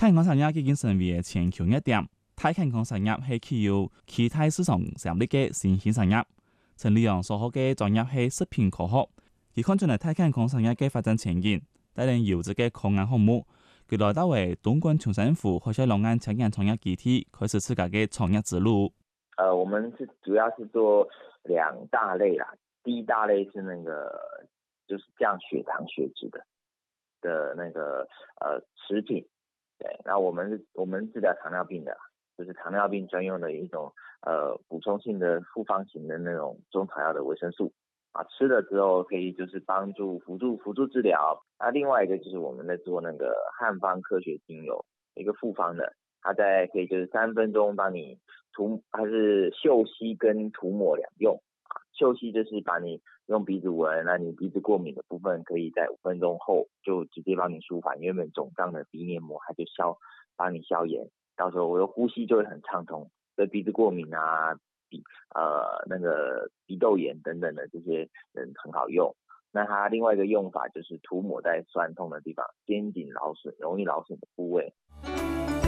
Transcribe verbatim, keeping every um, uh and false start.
太康產業已經成為全球熱點。太康產業係具有期待市場潛力嘅新興產業。陳立陽所學嘅專業係食品科學，佢看準了太康產業嘅發展前景，帶領優質嘅科研項目。佢來到為東莞長政府開設兩岸青年創業基地，開始自家嘅創業之路。 呃，我們是主要是做兩大類啦。第一大類是那個就是降血糖血脂的的那個呃食品，對，那我們是我們治療糖尿病的，就是糖尿病專用的一種呃補充性的複方型的那種中草藥的維生素啊，吃了之後可以就是幫助輔助輔助治療。那另外一個就是我們在做那個漢方科學精油，一個複方的，它在可以就是三分鐘幫你塗，它是嗅吸跟塗抹兩用啊。嗅吸就是把你用鼻子聞，那你鼻子過敏的部分可以在五分鐘後就直接幫你舒緩原本腫脹的鼻黏膜，它就消幫你消炎，到時候我的呼吸就會很暢通。所以鼻子過敏啊，鼻呃那個鼻竇炎等等的這些人很好用。那它另外一個用法就是塗抹在酸痛的地方，肩頸勞損容易勞損的部位。